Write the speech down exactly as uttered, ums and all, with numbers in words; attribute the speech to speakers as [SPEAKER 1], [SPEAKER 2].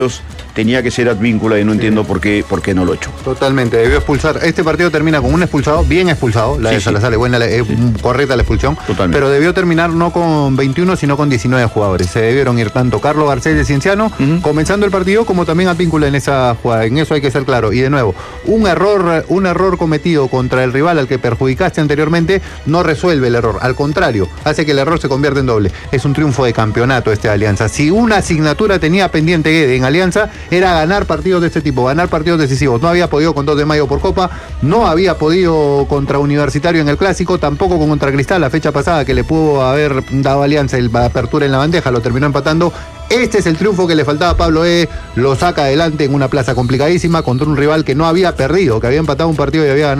[SPEAKER 1] tenía que ser Advíncula y no entiendo sí. por qué por qué no lo echó.
[SPEAKER 2] Totalmente, debió expulsar. Este partido termina con un expulsado, bien expulsado, la sí, de Salazar, sí. buena, es sí. correcta la expulsión, Totalmente. pero debió terminar no con veintiuno, sino con diecinueve jugadores. Se debieron ir tanto Carlos Garcés de Cienciano, uh-huh. comenzando el partido, como también Advíncula en esa jugada. En eso hay que ser claro. Y de nuevo, un error, un error cometido contra el rival al que perjudicaste anteriormente, no resuelve el error. Al contrario, hace que el error se convierta en doble. Es un triunfo de campeonato este de Alianza. Si una asignatura tenía pendiente Guede en Alianza, era ganar partidos de este tipo, ganar partidos decisivos. No había podido con dos de mayo por Copa, no había podido contra Universitario en el Clásico, tampoco contra Cristal la fecha pasada, que le pudo haber dado Alianza la apertura en la bandeja, lo terminó empatando. Este es el triunfo que le faltaba a Pablo Guede, lo saca adelante en una plaza complicadísima contra un rival que no había perdido, que había empatado un partido y había ganado